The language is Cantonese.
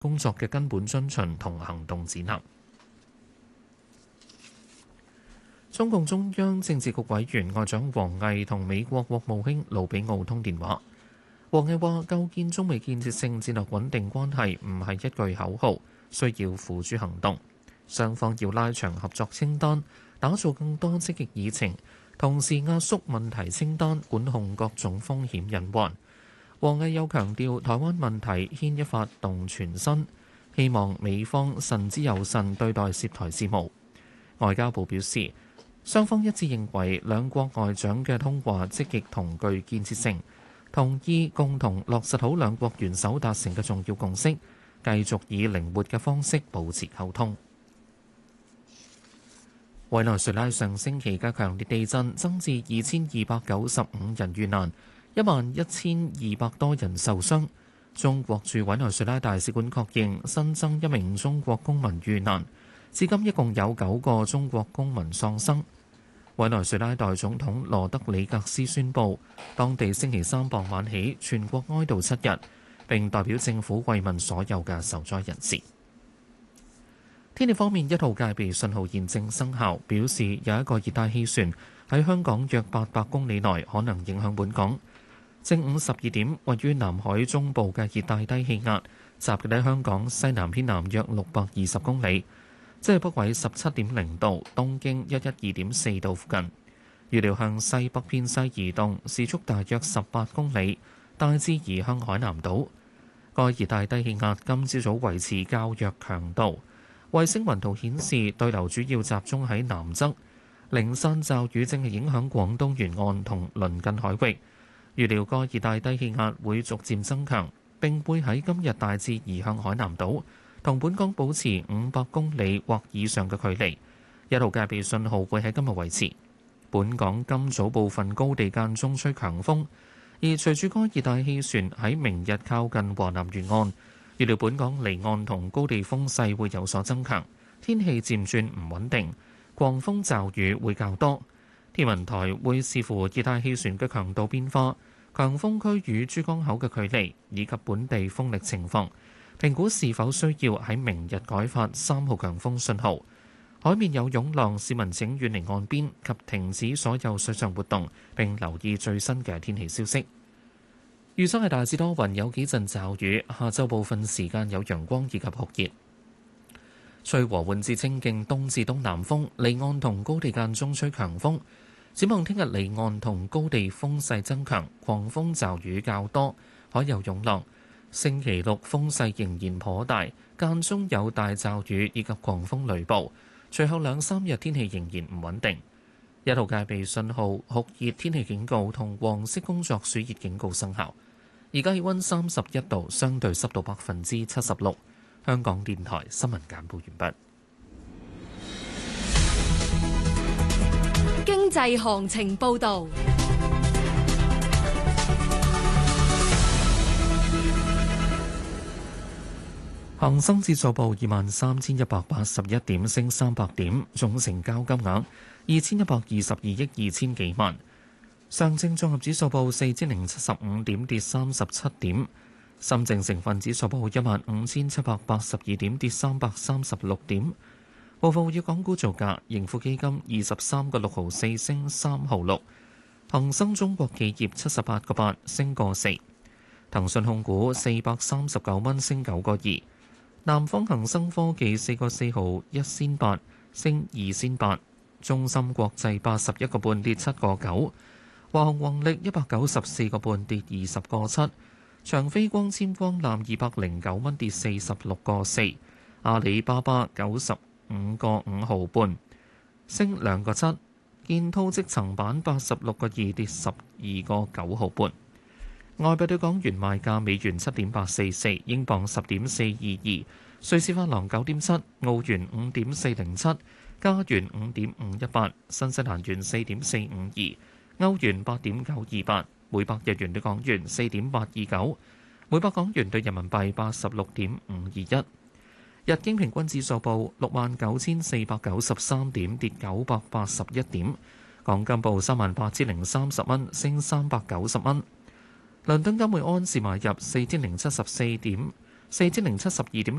工作嘅根本遵循同行動指南。中共中央政治局委員外長王毅同美國國務卿盧比奧通電話。王毅話：構建中美建設性戰略穩定關係唔係一句口號，需要付諸行動。雙方要拉長合作清單，打造更多積極議程，同時壓縮問題清單，管控各種風險隱患。王毅又強調，台灣問題牽一發動全身，希望美方慎之又慎對待涉台事務。外交部表示，雙方一致認為兩國外長嘅通話積極同具建設性，同意共同落實好兩國元首達成嘅重要共識，繼續以靈活嘅方式保持溝通。委內瑞拉上星期嘅強烈地震增至2295人遇難，11200多人受傷。中國駐委內瑞拉大使館確認新增一名中國公民遇難，至今一共有9個中國公民喪生。委內瑞拉代總統羅德里格斯宣布，當地星期三傍晚起全國哀悼7日，並代表政府慰問所有嘅受災人士。天氣方面，1號戒備信號現正生效，表示有一個熱帶氣旋喺香港約800公里內可能影響本港。正午12點，位於南海中部嘅熱帶低氣壓集結喺香港西南偏南約620公里，即係北緯17.0度、東經112.4度附近。預料向西北偏西移動，時速大約18公里，大致移向海南島。該熱帶低氣壓今朝早維持較弱強度。衛星雲圖顯示，對流主要集中喺南側，零散驟雨正係影響廣東沿岸同鄰近海域。預料該熱帶低氣壓會逐漸增強，並會喺今日大致移向海南島，同本港保持500公里或以上嘅距離。1號戒備信號會喺今日維持。本港今早部分高地間中吹強風，而隨住該熱帶氣旋喺明日靠近華南沿岸，預料本港離岸同高地風勢會有所增強，天氣漸轉唔穩定，狂風驟雨會較多。天文台會視乎熱帶氣旋嘅強度變化、強風區與珠江口嘅距離以及本地風力情況，評估是否需要喺明日改發3號強風信號。海面有湧浪，市民請遠離岸邊及停止所有水上活動，並留意最新嘅天氣消息。預測係大致多雲，有幾陣驟雨。下晝部分時間有陽光以及酷熱，吹和緩至清勁東至東南風，離岸同高地間中吹強風。展望聽日離岸同高地風勢增強，狂風驟雨較多，海有湧浪。星期六風勢仍然頗大，間中有大驟雨以及狂風雷暴。隨後2-3日天氣仍然唔穩定。1號戒備信號、酷熱天氣警告同黃色工作暑熱警告生效。而家氣溫31度，相對濕度76%。香港電台新聞簡報完畢。 經濟行情報導。 恒生指數報23,181點，升300點，總成交金額2,122億2千幾萬。上證綜合指數報4,075點，跌37點。深證成分指數報15,782點，跌336點。部分活躍港股造價，盈富基金23個6毫4升3毫6，恒生中國企業78個8升個4，騰訊控股439蚊升9個2。南方恒生科技4個4毫1仙8升2仙8，中芯國際81個半跌7個9，華虹宏力194個半跌20個7，長飛光纖光纜209蚊跌46個4，阿里巴巴95個5毫半升2個7，建滔積層板86個2跌12個9毫半。外幣對港元賣價：美元7.844，英鎊10.422，瑞士法郎9.7，澳元5.407，加元5.518，新西蘭元4.452，歐元8.928，每百日元對港元4.829，每百港元對人民幣86.521。日經平均指數報69,493點，跌981點。港金報38,030蚊，升390蚊。倫敦金每盎司買入4074點， 4072點